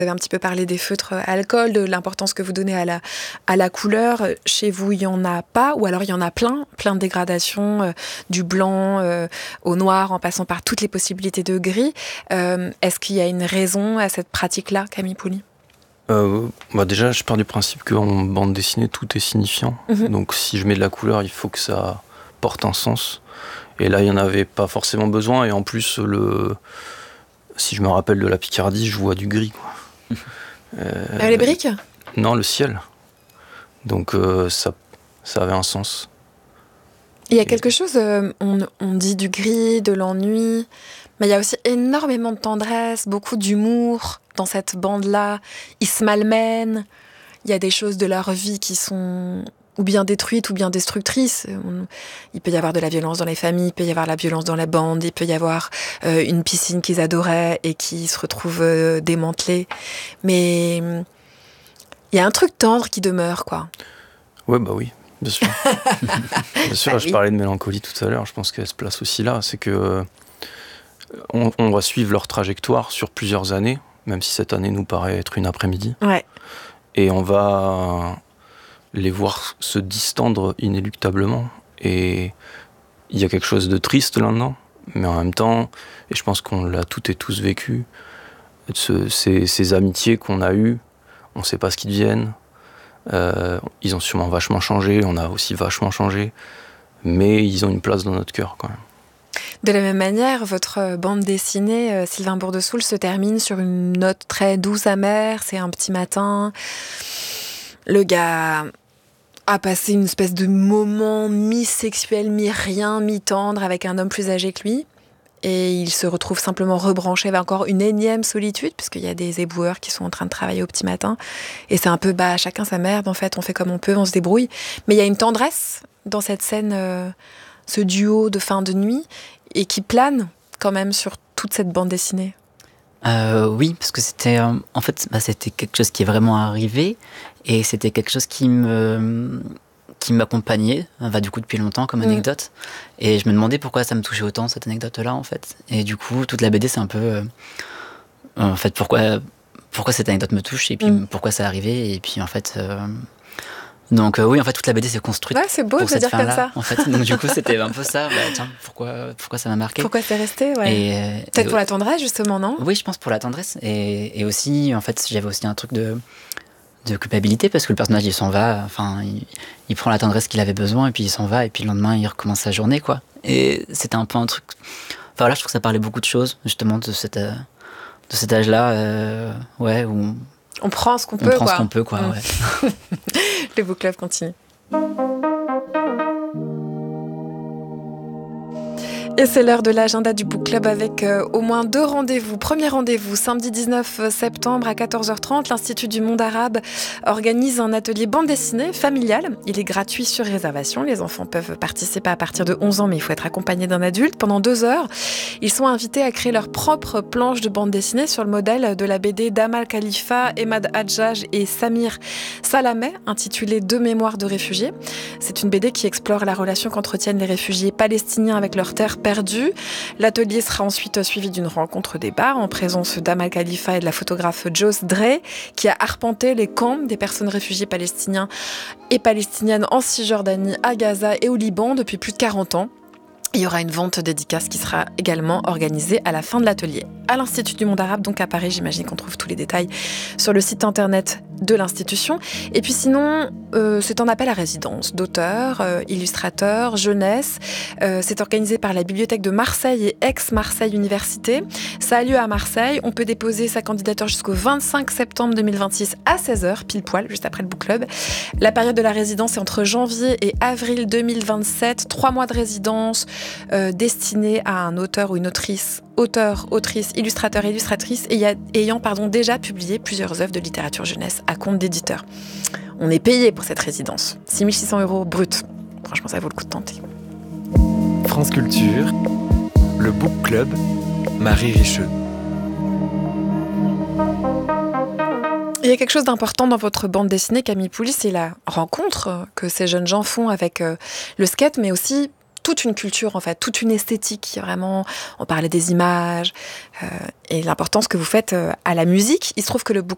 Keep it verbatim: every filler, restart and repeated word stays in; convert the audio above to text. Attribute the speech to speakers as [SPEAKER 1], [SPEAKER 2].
[SPEAKER 1] Vous avez un petit peu parlé des feutres à alcool, de l'importance que vous donnez à la, à la couleur. Chez vous, il n'y en a pas, ou alors il y en a plein, plein de dégradations, euh, du blanc euh, au noir, en passant par toutes les possibilités de gris. Euh, est-ce qu'il y a une raison à cette pratique-là, Camille Pouli ?
[SPEAKER 2] euh, bah Déjà, je pars du principe qu'en bande dessinée, tout est signifiant. Mmh. Donc si je mets de la couleur, il faut que ça porte un sens. Et là, il n'y en avait pas forcément besoin. Et en plus, le... si je me rappelle de la Picardie, je vois du gris, quoi.
[SPEAKER 1] Euh, les briques ?
[SPEAKER 2] Non, le ciel. Donc euh, ça, ça avait un sens.
[SPEAKER 1] Il y a quelque chose, euh, on, on dit du gris, de l'ennui, mais il y a aussi énormément de tendresse, beaucoup d'humour dans cette bande-là. Ils se malmènent, il y a des choses de leur vie qui sont ou bien détruites ou bien destructrices. On, il peut y avoir de la violence dans les familles, il peut y avoir de la violence dans la bande, il peut y avoir euh, une piscine qu'ils adoraient et qui se retrouve euh, démantelée. Mais il y a un truc tendre qui demeure, quoi.
[SPEAKER 2] Ouais, bah oui, bien sûr. bien sûr,
[SPEAKER 1] bah
[SPEAKER 2] je
[SPEAKER 1] oui.
[SPEAKER 2] parlais de mélancolie tout à l'heure, je pense qu'elle se place aussi là. C'est que on, on va suivre leur trajectoire sur plusieurs années, même si cette année nous paraît être une après-midi.
[SPEAKER 1] Ouais.
[SPEAKER 2] Et on va les voir se distendre inéluctablement. Et il y a quelque chose de triste là-dedans, mais en même temps, et je pense qu'on l'a toutes et tous vécu, ce, ces, ces amitiés qu'on a eues, on ne sait pas ce qu'ils deviennent. Euh, ils ont sûrement vachement changé, on a aussi vachement changé, mais ils ont une place dans notre cœur quand même.
[SPEAKER 1] De la même manière, votre bande dessinée, euh, Sylvain Bourdessoul, se termine sur une note très douce, amère. C'est un petit matin. Le gars a passé une espèce de moment mi-sexuel, mi-rien, mi-tendre avec un homme plus âgé que lui. Et il se retrouve simplement rebranché avec encore une énième solitude, puisqu'il y a des éboueurs qui sont en train de travailler au petit matin. Et c'est un peu, bah, chacun sa merde, en fait, on fait comme on peut, on se débrouille. Mais il y a une tendresse dans cette scène, euh, ce duo de fin de nuit, et qui plane quand même sur toute cette bande dessinée.
[SPEAKER 3] Euh, oui, parce que c'était, euh, en fait, bah, c'était quelque chose qui est vraiment arrivé, et c'était quelque chose qui me... qui m'accompagnait, bah, du coup, depuis longtemps, comme anecdote. Mmh. Et je me demandais pourquoi ça me touchait autant, cette anecdote-là, en fait. Et du coup, toute la B D, c'est un peu... Euh, en fait, pourquoi, pourquoi cette anecdote me touche, et puis mmh. pourquoi ça arrivé, et puis, en fait... Euh, donc, euh, oui, en fait, toute la B D s'est construite.
[SPEAKER 1] Ouais, c'est beau
[SPEAKER 3] pour
[SPEAKER 1] de
[SPEAKER 3] cette
[SPEAKER 1] dire comme ça.
[SPEAKER 3] En fait. Donc, du coup, c'était un peu ça. Bah, tiens, pourquoi, pourquoi ça m'a marqué ?
[SPEAKER 1] Pourquoi c'est resté, ouais. Et, Peut-être et, pour la tendresse, justement, non ?
[SPEAKER 3] Oui, je pense pour la tendresse. Et, et aussi, en fait, j'avais aussi un truc de... de culpabilité, parce que le personnage il s'en va, enfin il, il prend la tendresse qu'il avait besoin et puis il s'en va et puis le lendemain il recommence sa journée, quoi. Et c'était un peu un truc, enfin voilà, je trouve que ça parlait beaucoup de choses justement de, cette, euh, de cet âge là euh, ouais, où on,
[SPEAKER 1] on prend ce qu'on
[SPEAKER 3] on
[SPEAKER 1] peut,
[SPEAKER 3] prend
[SPEAKER 1] quoi.
[SPEAKER 3] ce qu'on peut, quoi. Mmh. Ouais.
[SPEAKER 1] Le book club continue. Et c'est l'heure de l'agenda du Book Club avec euh, au moins deux rendez-vous. Premier rendez-vous, samedi dix-neuf septembre à quatorze heures trente, l'Institut du Monde Arabe organise un atelier bande dessinée familial. Il est gratuit sur réservation. Les enfants peuvent participer à partir de onze ans, mais il faut être accompagné d'un adulte. Pendant deux heures, ils sont invités à créer leur propre planche de bande dessinée sur le modèle de la B D d'Amal Khalifa, Emad Hadjaj et Samir Salameh, intitulée Deux mémoires de réfugiés. C'est une B D qui explore la relation qu'entretiennent les réfugiés palestiniens avec leur terre perdue. L'atelier sera ensuite suivi d'une rencontre débat en présence d'Amal Khalifa et de la photographe Joss Drey, qui a arpenté les camps des personnes réfugiées palestiniens et palestiniennes en Cisjordanie, à Gaza et au Liban depuis plus de quarante ans. Il y aura une vente dédicace qui sera également organisée à la fin de l'atelier. À l'Institut du Monde Arabe, donc à Paris, j'imagine qu'on trouve tous les détails sur le site internet de l'institution. Et puis sinon, euh, c'est un appel à résidence d'auteurs, euh, illustrateurs, jeunesse. Euh, c'est organisé par la Bibliothèque de Marseille et Aix-Marseille Université. Ça a lieu à Marseille. On peut déposer sa candidature jusqu'au vingt-cinq septembre deux mille vingt-six à seize heures, pile poil, juste après le book club. La période de la résidence est entre janvier et avril deux mille vingt-sept. Trois mois de résidence euh, destinés à un auteur ou une autrice, auteur, autrice, illustrateur, illustratrice, ayant, ayant pardon, déjà publié plusieurs œuvres de littérature jeunesse à compte d'éditeur. On est payé pour cette résidence. six mille six cents euros brut. Franchement, ça vaut le coup de tenter.
[SPEAKER 4] France Culture, le Book Club, Marie Richeux.
[SPEAKER 1] Il y a quelque chose d'important dans votre bande dessinée, Camille Pouli, c'est la rencontre que ces jeunes gens font avec le skate, mais aussi toute une culture, en fait, toute une esthétique. Vraiment, on parlait des images euh, et l'importance que vous faites euh, à la musique. Il se trouve que le book